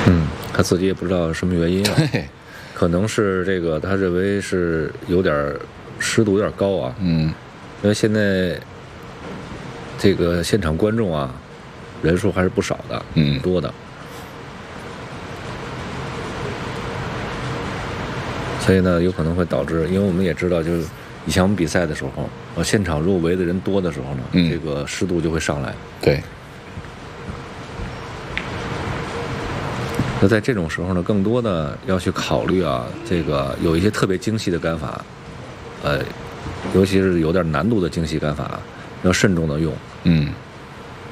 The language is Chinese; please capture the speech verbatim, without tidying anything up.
嗯，他自己也不知道什么原因啊，可能是这个他认为是有点湿度有点高啊， 嗯， 因为现在这个现场观众啊人数还是不少的， 嗯， 多的，所以呢有可能会导致，因为我们也知道，就是以前我们比赛的时候，呃，现场入围的人多的时候呢， 嗯， 这个湿度就会上来。 对。 那在这种时候呢，更多的要去考虑啊，这个有一些特别精细的杆法，呃，尤其是有点难度的精细杆法，要慎重的用。 嗯。